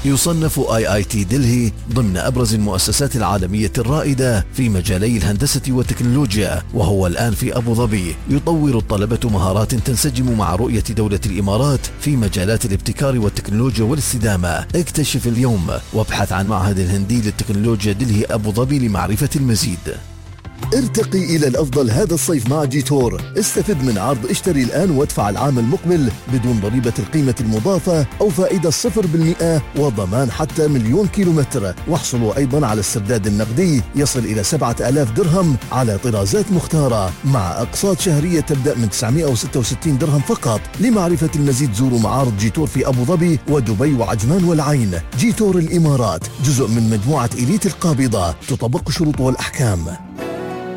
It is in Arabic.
يصنف IIT دلهي ضمن أبرز المؤسسات العالمية الرائدة في مجالي الهندسة والتكنولوجيا، وهو الآن في أبو ظبي يطور الطلبة مهارات تنسجم مع رؤية دولة الإمارات في مجالات الابتكار والتكنولوجيا والاستدامة. اكتشف اليوم وابحث عن معهد الهندي للتكنولوجيا دلهي أبو ظبي لمعرفة المزيد. ارتقي إلى الأفضل هذا الصيف مع جيتور. استفد من عرض اشتري الآن وادفع العام المقبل بدون ضريبة القيمة المضافة أو فائدة 0% وضمان حتى 1,000,000 كيلومتر. واحصلوا أيضا على السداد النقدي يصل إلى 7,000 درهم على طرازات مختارة مع أقساط شهرية تبدأ من 966 درهم فقط. لمعرفة المزيد زوروا معارض جيتور في أبو ظبي ودبي وعجمان والعين. جيتور الإمارات جزء من مجموعة إليت القابضة، تطبق شروط والأحكام.